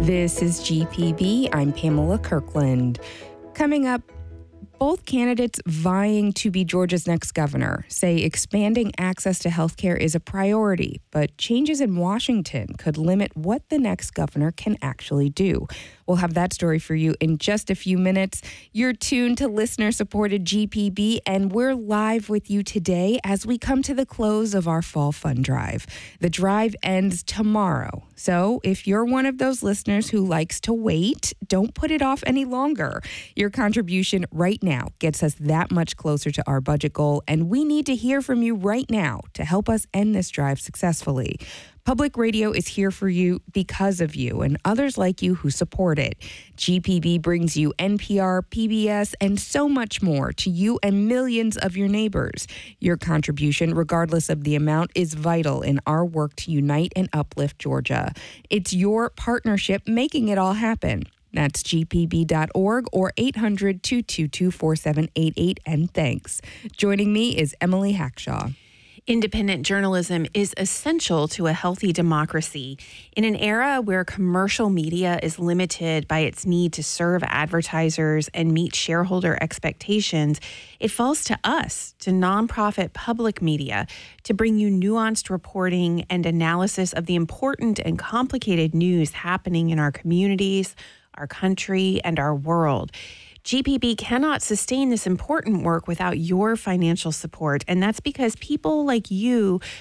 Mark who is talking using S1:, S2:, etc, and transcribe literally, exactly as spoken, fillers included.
S1: This is G P B. I'm Pamela Kirkland. Coming up, both candidates vying to be Georgia's next governor say expanding access to health care is a priority, but changes in Washington could limit what the next governor can actually do. We'll have that story for you in just a few minutes. You're tuned to listener-supported G P B, and we're live with you today as we come to the close of our Fall Fund Drive. The drive ends tomorrow, so if you're one of those listeners who likes to wait, don't put it off any longer. Your contribution right now gets us that much closer to our budget goal, and we need to hear from you right now to help us end this drive successfully. Public radio is here for you because of you and others like you who support it. G P B brings you N P R, P B S, and so much more to you and millions of your neighbors. Your contribution, regardless of the amount, is vital in our work to unite and uplift Georgia. It's your partnership making it all happen. That's G P B dot org or eight hundred, two two two, four seven eight eight, and thanks. Joining me is Emily Hackshaw.
S2: Independent journalism is essential to a healthy democracy. In an era where commercial media is limited by its need to serve advertisers and meet shareholder expectations, it falls to us, to nonprofit public media, to bring you nuanced reporting and analysis of the important and complicated news happening in our communities, our country, and our world. G P B cannot sustain this important work without your financial support, and that's because people like you